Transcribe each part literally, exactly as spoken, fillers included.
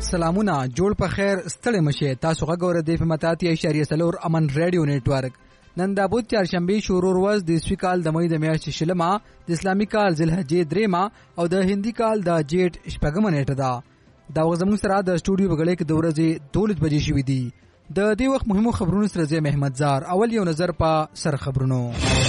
سلامونه جوړ په خیر ستړي مشه تاسو غوړه د فماتاتي اشاریه سلور امن رادیو نیټورک نن د بوت چهارشنبه شروع ورځ د اسوي کال د مې د میاشتې شلمه د اسلامي کال ذلحجې دریمه او د هندي کال د جیټ شپږم نیټه ده دا وزمون سره د سټوډیو بغړې کې د ورځې دولت بجې شوې دي د دې وخت مهمو خبرونو سره زه محمد زار اول یو نظر په سر خبرونو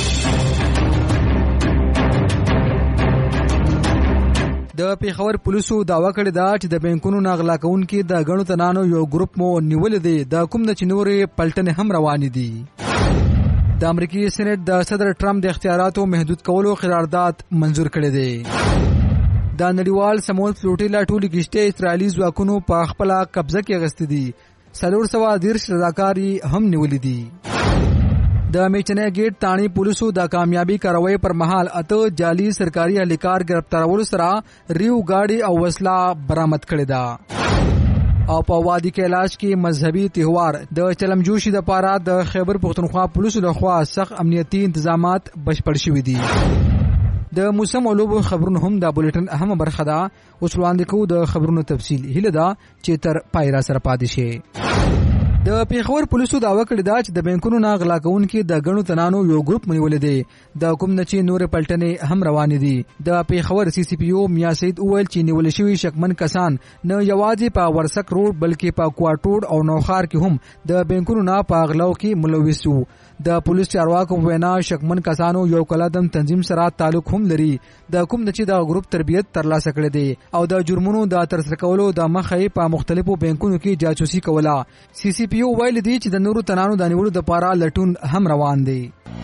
د پیښور پولیسو داوا کړې ده چې د بانکونو ناغلا کونکو د غنو تنانو یو ګروپ مو نیول دي د کوم د چنوري پلټنې هم روان دي د امریکای سېنات د صدر ټرمپ د اختیاراتو محدود کولو قرارداد منزور کړی دی د نړیوال سمول فلوټیلا ټولي کشته اسرائیلي ځواکونو په خپل قبضه کې غستې دي سلور سوا دیرش رضاکاری هم نیولې دي د میچنه گیټ تانی پولیسو د کامیابی کاروایی پر مهال اته جعلی سرکاري اهلکار گرفتارولو سره ریو گاډي او وسله برآمد کړې ده او په وادي کیلاش کې مذهبي تهوار د چلمجوشي د پاره د خیبر پختونخوا پولیسو لخوا سخت امنیتي تنظیمات بشپړ شوي دي د موسم اولوبو خبرونه هم د بولټن اهم برخه ده اوس وړاندې کوو د خبرونو تفصیل هله ده چې تر پایرا سره پاتې شي د پیښور پولیسو داوا کړی دا چې د بانکونو ناغلا کونکو د غنو تنانو یو ګروپ نیول دي د کوم نچې نور پلټنې هم روان دي د پیښور سی سی پی او میا سید اول چې نیول شوی شکمن کسان نه یوازې په ورسک روډ بلکې په کوارټوډ او نوخار کې هم د بانکونو نه پاغلاو کې ملوث وو د پولیس چارواکو وینا شکمن کسانو یو کلادم تنظیم سره تعلق هم لري د کوم نچې د ګروپ تربیت ترلاسه کړی دی او د جرمونو د ترسره کولو د مخې په مختلفو بانکونو کې جاسوسي کوله سی سی پی او ویل دي چې د نورو تنانو د نیولو د پاره لټون هم روان دي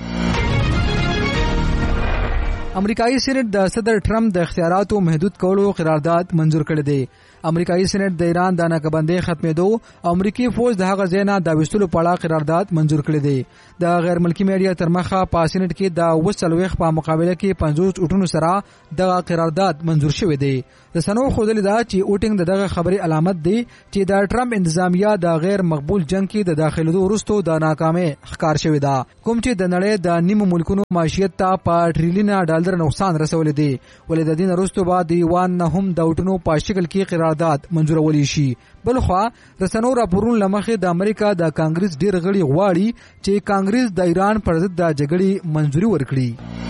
امریکایي سېنات د صدر ټرمپ د اختیاراتو محدود کولو قرارداد منزور کړی دی امریکایي سېنات د ایران د ناکبندۍ ختمېدو او امریکایي فوج د هغه ځای نه د وستلو په اړه قرارداد منزور کړی دی د غیر ملکی میډیا تر مخه په سېنات کې د وسلويخ په مقابله کې پنځوس اټونو سره د قرارداد منزور شوی دی د سنو خودل دا چې اوټینګ دغه خبري علامت دی چې د ټرمپ انتظامیه د غیر مقبول جنگ کې د داخلو وروسته د ناکامۍ ښکار شوی دا کوم چې د نړۍ د نیمو ملکونو معیشت ته په ټریلیونه ډالر نقصان رسول دي ولې د دین وروسته بعد دیوان نه هم د اوټونو په شکل کې قرارداد منزورول شي بلخوا رسنو راپورون لمخه د امریکا د کانګرس ډیر غړي غواړي چې کانګرس د ایران پر ضد د جګړې منزوري ورکړي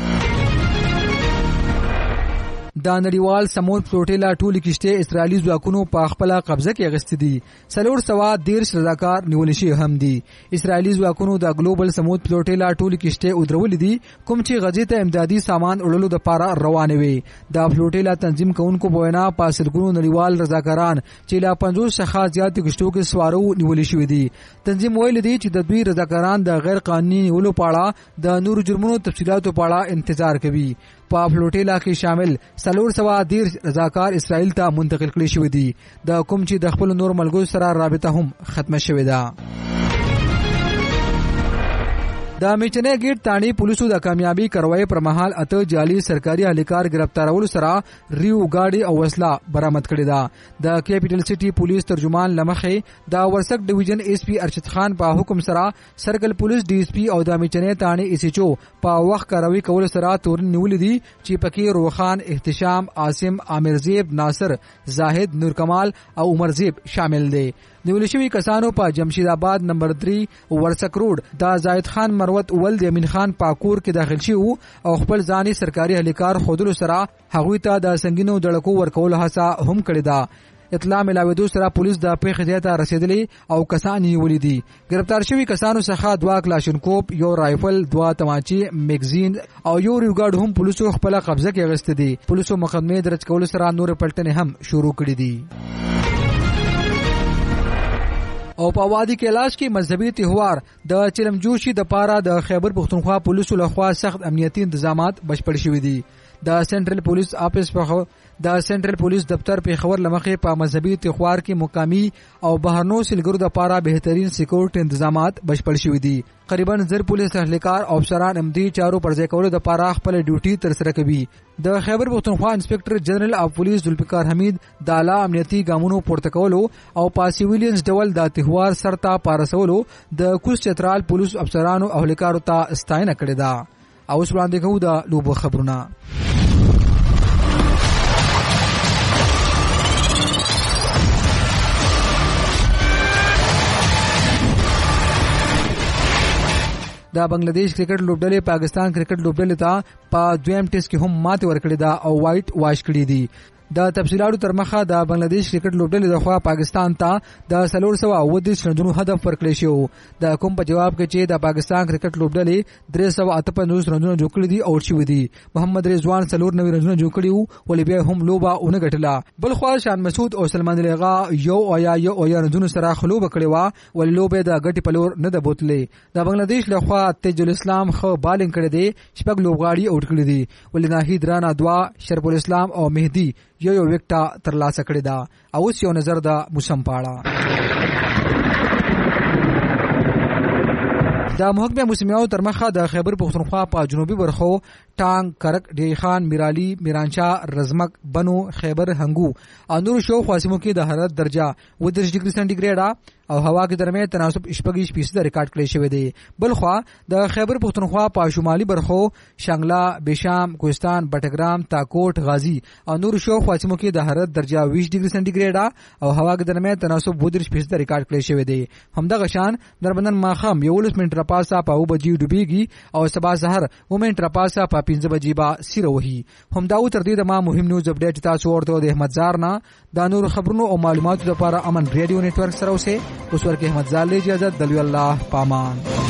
د نړیوال سمول فلوټیلا ټولي کشته اسرائیلي ځواکونو په خپل قبضه کې غستې دي سلور سوا دیرش رضاکار نیول شي هم دي اسرائیلي ځواکونو د ګلوبل سمول فلوټیلا ټولي کشته ودرول دي کوم چې غزې ته امدادي سامان وړلو د پاره روانه وي د فلوټیلا تنظیم کوونکو بوینا پاسلګونو نړیوال رضاکاران چې لا پنځوس څخه زیات کشتو کې سوارو نیول شي دي تنظیم ویل دي چې د دوی رضاکاران د غیر قانوني نیولو پاړه د نور جرمونو تفصيلاتو پاړه انتظار کوي په فلوټیلا کې شامل سلور سوا دیر رضاکار اسرائیل ته منتقل کړي شوی دي د کوم چې د خپل نور ملګرو سره رابطه هم ختمه شوې ده د میچنه گیټ تانی پولیسو د کامیابی کاروایی پر مهال اته جعلی سرکاري اهلکار گرفتارولو سره ریو گاډي او وسله برآمد کړي ده د کیپټل سټي پولیس ترجمان لمخه د ورسک ډیویژن ایس پی ارشد خان په حکم سره سرکل پولیس ډي اس پی او د میچنه تانی ایس ایچ او په وخت کاروایی کول سره تور نیول دي چې پکې روخان احتشام عاصم عامر زیب ناصر زاهد نور کمال او عمر زیب شامل دي نیول شوی کسانو په جمشید آباد نمبر تین ورسک روډ د زاید خان مروت اول د امین خان پاکور کې داخل شي او خپل ځاني سرکاري اهلکار خودلو سره هغوی ته د سنگینو دړکو ورکول هڅه هم کړې ده اطلاع ملاویدو سره پولیس د پیښې ځای ته رسیدلی او کسان نیولې دي گرفتار شوی کسانو څخه دوا کلاشینکوپ یو رایفل دوا تماچي میگزین او یو ریوګارډ هم پولیسو خپل قبضه کې غستې دي پولیسو مقدمه درج کول سره نور پلټنې هم شروع کړې دي او په وادي کیلاش کې مذهبي تهوار د چلمجوشي د پاره د خیبر پختونخوا پولیسو لخوا سخت امنیتي تنظیمات بشپړ شوي دي د سنټرل پولیس آفیس په د سنټرل پولیس دفتر په خبر لمخه په مذهبي تخوار کې مقامی او بهرنو سلګرو د پاره بهترین سکیورټي تنظیمات بشپړ شوي دي تقریبا زر پولیس اهلکار او افسران امدی چارو پرځای کولو د پاره خپل ډیوټي تر سره کوي د خیبر پختونخوا انسپکټر جنرال اف پولیس ذوالفقار حمید د اعلی امنیتي ګامونو پورته کولو او پاسیویلینز ډول د تهوار سرتا پارسولو د کوس چترال پولیس افسرانو اهلکارو ته ستاینه کړې ده او اوس وړاندې کوو د لوبو خبرونه د بنگلاديش کرکټ لوبډلې پاکستان کرکټ لوبډلې ته په دویم ټیسټ کې هم ماته ورکړې ده او وایټ واش کړی دي. د تفصیلاتو تر مخه د بنگلاديش کرکټ لوبډلې د خوا پاکستان ته د څلور سوه اووه دېرش رنونو هدف ورکړی شو، د کوم په جواب کې چې د پاکستان کرکټ لوبډلې درې سوه اته پنځوس رنونه جوړ کړي دي او شوي دي. محمد رضوان څلور نوي رنونه جوړ کړي وو ولې بیا هم لوبه ونه ګټله. بل خوا شان مسعود او سلمان لیغا یو او یا یو او یا رنونه سره خلوبه کړې وه ولې لوبه د ګټې په لور نه ده بوتلې. د بنگلاديش لخوا تیج الاسلام خو بالینګ کړی دی، شپږ لوبغاړي اوټ کړي دي ولې ناهید رانا دوا، شرف الاسلام او مهدي یو یو وکټه ترلاسه کړې ده. اوس یو نظر د موسم پاړه. د محکمه موسمیاو تر مخه د خیبر پختونخوا په جنوبي برخو ټانګ، کرک، ډیری خان، میرالی، میرانشاه، رزمک، بنو، خیبر، هنګو او نور شو خاصمو کې د حرارت درجه ودرش ډیګري سنټیګریډ او هوا کې درمه تناسب شپږ فیصد ریکارډ کړی شوی دی. بل خو د خیبر پختونخوا په شمالي برخو شانګلا، بشام، کوهستان، بټګرام، تاکوټ، غازی او نور شو خاصمو کې د حرارت درجه بیست ډیګري سنټیګریډ او هوا کې درمه تناسب ودرش فیصد ریکارډ کړی شوی دی. همدغه شان دربندن ماخام یولس منټ پاسه په او بجې ډوبېږي او سبا سحر و منټ پاسه په پنځه بجې با سیره وهي. همداو تر دې د ما مهم نیوز اپډیټ تاسو ورته د احمد زار نه د نور خبرونو او معلوماتو لپاره امن ریډیو نتورک سره اوسه. اوس ورکه احمد زار له اجازه دلوي الله پامان.